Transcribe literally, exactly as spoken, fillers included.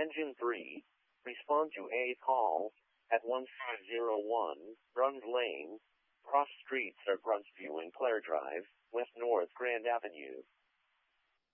Engine three, respond to a call at one five zero one, Bruns Lane, cross streets are Bruntsview and Clare Drive, West North Grand Avenue.